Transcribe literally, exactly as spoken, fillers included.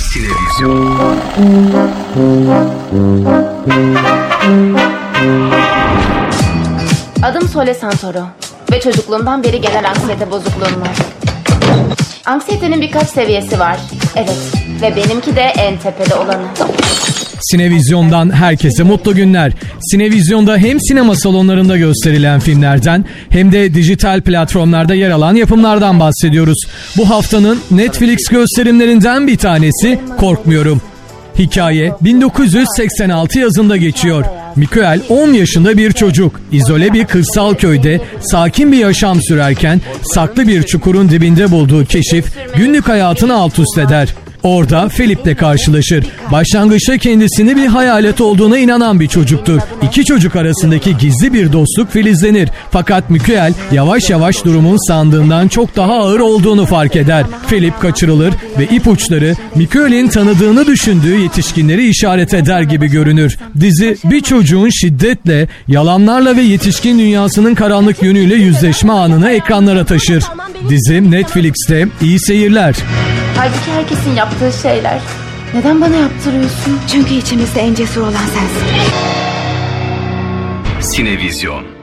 Sinevizyon. Adım Sole Santoro ve çocukluğumdan beri genel anksiyete bozukluğum var. Anksiyetenin birkaç seviyesi var. Evet, ve benimki de en tepede olanı. Sinevizyon'dan herkese mutlu günler. Sinevizyon'da hem sinema salonlarında gösterilen filmlerden hem de dijital platformlarda yer alan yapımlardan bahsediyoruz. Bu haftanın Netflix gösterimlerinden bir tanesi Korkmuyorum. Hikaye bin dokuz yüz seksen altı yazında geçiyor. Mikael on yaşında bir çocuk. İzole bir kırsal köyde sakin bir yaşam sürerken saklı bir çukurun dibinde bulduğu keşif günlük hayatını alt üst eder. Orada Philip'le karşılaşır. Başlangıçta kendisini bir hayalet olduğuna inanan bir çocuktur. İki çocuk arasındaki gizli bir dostluk filizlenir. Fakat Mikael yavaş yavaş durumun sandığından çok daha ağır olduğunu fark eder. Philip kaçırılır ve ipuçları Mikael'in tanıdığını düşündüğü yetişkinleri işaret eder gibi görünür. Dizi bir çocuğun şiddetle, yalanlarla ve yetişkin dünyasının karanlık yönüyle yüzleşme anını ekranlara taşır. Dizi Netflix'te. İyi seyirler. Halbuki herkesin yaptığı şeyler. Neden bana yaptırıyorsun? Çünkü içimizde en cesur olan sensin. Sinevizyon.